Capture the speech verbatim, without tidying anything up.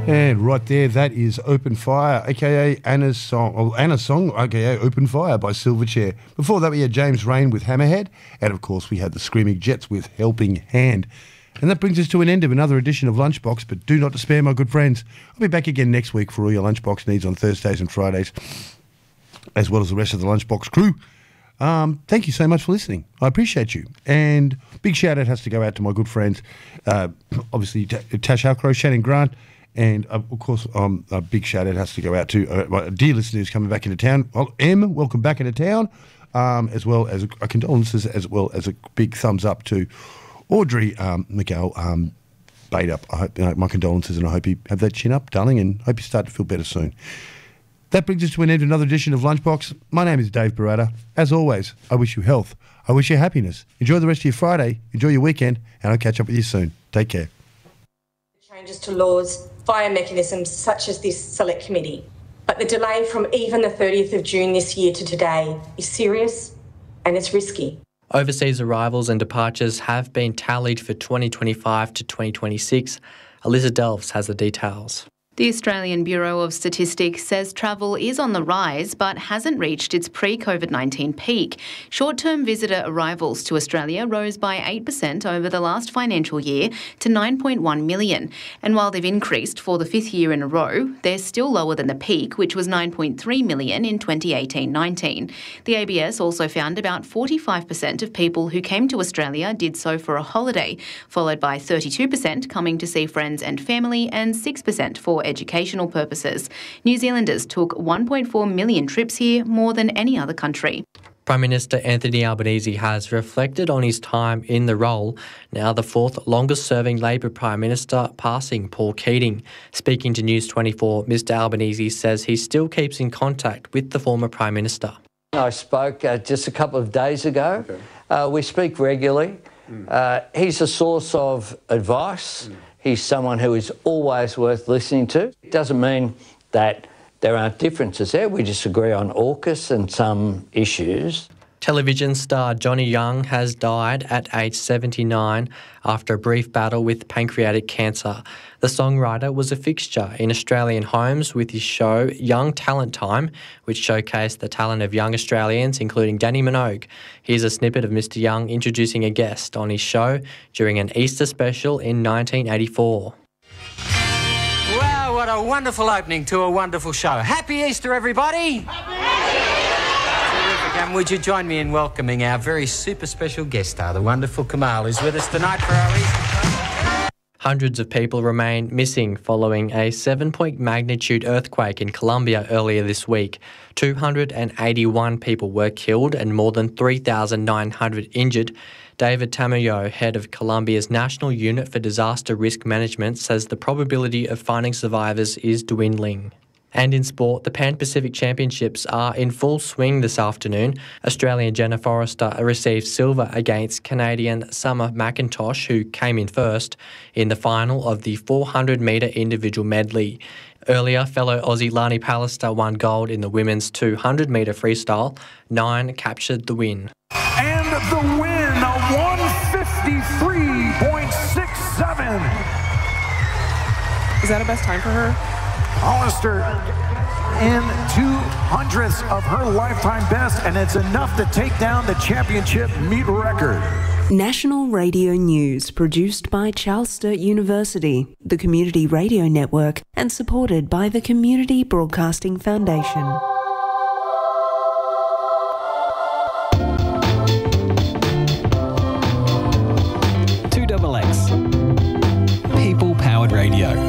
And right there, that is Open Fire, a k a. Anna's song, or Anna's song, a k a. Open Fire by Silverchair. Before that, we had James Rain with Hammerhead. And, of course, we had the Screaming Jets with Helping Hand. And that brings us to an end of another edition of Lunchbox, but do not despair, my good friends. I'll be back again next week for all your Lunchbox needs on Thursdays and Fridays, as well as the rest of the Lunchbox crew. Um, thank you so much for listening. I appreciate you. And big shout-out has to go out to my good friends, uh, obviously, Tash Halcrow, Shannon Grant, and, uh, of course, um, a big shout-out has to go out to uh, my dear listener who's coming back into town. Well, Em, welcome back into town, um, as well as a, condolences, as well as a big thumbs up to Audrey um, Miguel um, Bait Up. I hope, you know, my condolences, and I hope you have that chin up, darling, and hope you start to feel better soon. That brings us to an end of another edition of Lunchbox. My name is Dave Barata. As always, I wish you health. I wish you happiness. Enjoy the rest of your Friday. Enjoy your weekend, and I'll catch up with you soon. Take care. Changes to laws via mechanisms such as this select committee. But the delay from even the thirtieth of June this year to today is serious and it's risky. Overseas arrivals and departures have been tallied for twenty twenty-five to twenty twenty-six. Alyssa Delves has the details. The Australian Bureau of Statistics says travel is on the rise but hasn't reached its pre-COVID nineteen peak. Short-term visitor arrivals to Australia rose by eight percent over the last financial year to nine point one million. And while they've increased for the fifth year in a row, they're still lower than the peak, which was nine point three million in twenty eighteen nineteen. The A B S also found about forty-five percent of people who came to Australia did so for a holiday, followed by thirty-two percent coming to see friends and family and six percent for educational purposes. New Zealanders took one point four million trips here, more than any other country. Prime Minister Anthony Albanese has reflected on his time in the role, now the fourth longest-serving Labor Prime Minister, passing Paul Keating. Speaking to News twenty-four, Mr Albanese says he still keeps in contact with the former Prime Minister. I spoke uh, just a couple of days ago. Okay. Uh, we speak regularly. Mm. Uh, he's a source of advice. Mm. He's someone who is always worth listening to. It doesn't mean that there aren't differences there. We disagree on AUKUS and some issues. Television star Johnny Young has died at age seventy-nine after a brief battle with pancreatic cancer. The songwriter was a fixture in Australian homes with his show Young Talent Time, which showcased the talent of young Australians, including Danny Minogue. Here's a snippet of Mister Young introducing a guest on his show during an Easter special in nineteen eighty-four. Wow, what a wonderful opening to a wonderful show. Happy Easter, everybody! Happy Easter! And would you join me in welcoming our very super special guest star, the wonderful Kamal, who's with us tonight for our Easter. Hundreds of people remain missing following a seven-point magnitude earthquake in Colombia earlier this week. two hundred eighty-one people were killed and more than three thousand nine hundred injured. David Tamayo, head of Colombia's National Unit for Disaster Risk Management, says the probability of finding survivors is dwindling. And in sport, the Pan Pacific Championships are in full swing this afternoon. Australian Jenna Forrester received silver against Canadian Summer McIntosh, who came in first, in the final of the four hundred metre individual medley. Earlier, fellow Aussie Lani Pallister won gold in the women's two hundred metre freestyle. Nine captured the win. And the win, a one fifty-three point six seven. Is that a best time for her? Hollister in two hundredths of her lifetime best, and it's enough to take down the championship meet record. National Radio News, produced by Charles Sturt University, the Community Radio Network, and supported by the Community Broadcasting Foundation. two X X. People-powered radio.